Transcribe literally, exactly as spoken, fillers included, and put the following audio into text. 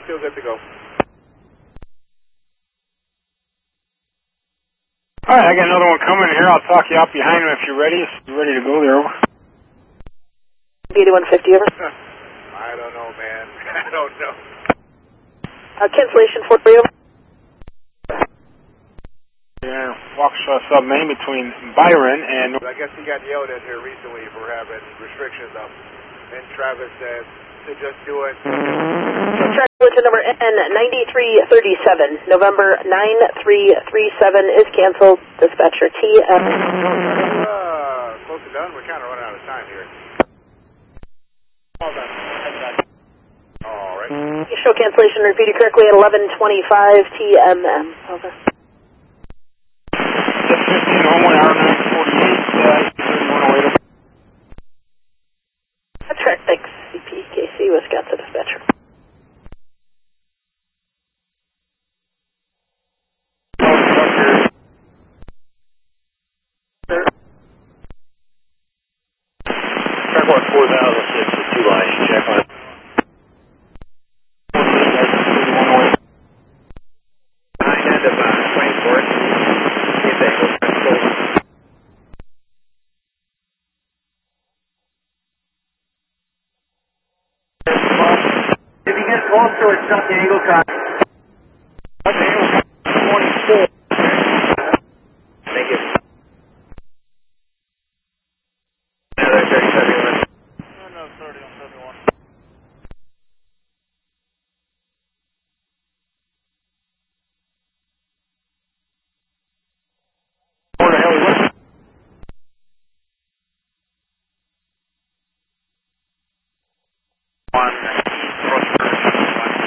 still good to go. Alright, I got another one coming here. I'll talk you out behind him if you're ready. If you're ready to go there, over. B D one fifty, over. I don't know, man. I don't know. Uh, cancellation for you. Yeah, Waukesha submain between Byron and... I guess he got yelled at here recently for having restrictions up. And Travis said to just do it. Translation number N ninety-three thirty-seven. November nine three three seven is canceled. Dispatcher T M. Uh, close to done. We're kind of running out of time here. All done. All right. Show cancellation repeated correctly at eleven twenty-five T M M. Over. fifteen oh one, hour nine forty-eight, uh, thirty-one oh eight. That's right. Thanks. C P K C, Wisconsin dispatcher. Airport four thousand six with two lines. Check on it. Nine end of uh, twenty-fourth. If you get closer, it's not the angle cut. That's the angle cut. twenty-four. Thank you. Another thirty seventy-one. Another thirty on seventy-one. Where the hell is it? One.